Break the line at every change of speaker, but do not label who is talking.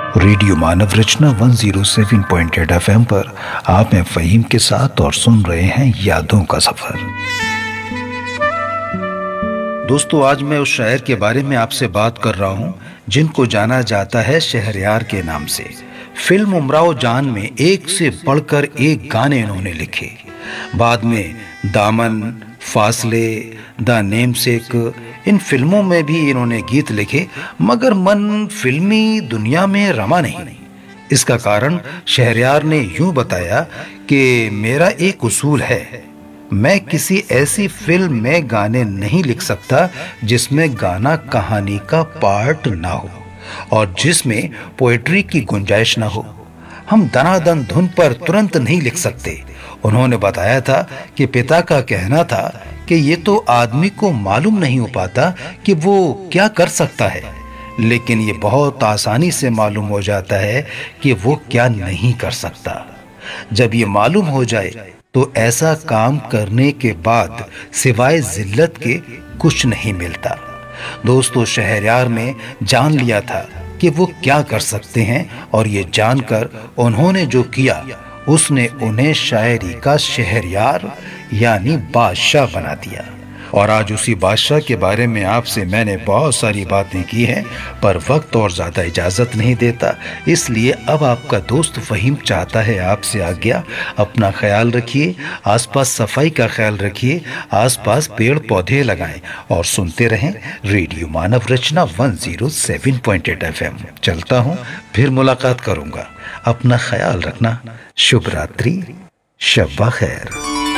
Radio मानव रचना 107.8 FM पर आप हैं फ़हीम के साथ और सुन रहे हैं यादों का सफर। दोस्तों, आज मैं उस शायर के बारे में आपसे बात कर रहा हूं जिनको जाना जाता है शहरयार के नाम से। फिल्म उमराव जान में एक से बढ़कर एक गाने इन्होंने लिखे। बाद में दामन, फासले, द नेमसेक, इन फिल्मों में भी इन्होंने गीत लिखे, मगर मन फिल्मी दुनिया में रमा नहीं। इसका कारण शहरयार ने यूं बताया कि मेरा एक उसूल है, मैं किसी ऐसी फिल्म में गाने नहीं लिख सकता जिसमें गाना कहानी का पार्ट ना हो और जिसमें पोएट्री की गुंजाइश ना हो। हम दनादन धुन पर तुरंत नहीं लिख सकते। उन्होंने बताया था कि पिता का कहना था कि ये तो आदमी को मालूम नहीं हो पाता कि वो क्या कर सकता है, लेकिन ये बहुत आसानी से मालूम हो जाता है कि वो क्या नहीं कर सकता। जब ये मालूम हो जाए तो ऐसा काम करने के बाद सिवाय जिल्लत के कुछ नहीं मिलता। दोस्तों, शहरयार ने जान लिया था कि वो क्या कर सकते हैं और ये जानकर उन्होंने जो किया उसने उन्हें शायरी का शहरयार यानी बादशाह बना दिया। और आज उसी बादशाह के बारे में आपसे मैंने बहुत सारी बातें की हैं, पर वक्त और ज़्यादा इजाज़त नहीं देता। इसलिए अब आपका दोस्त फ़हीम चाहता है आपसे आज्ञा। अपना ख्याल रखिए, आसपास सफाई का ख्याल रखिए, आसपास पेड़ पौधे लगाएं और सुनते रहें रेडियो मानव रचना 107.8 FM। चलता हूँ, फिर मुलाकात करूँगा। अपना ख्याल रखना। शुभ रात्रि, शब ब खैर।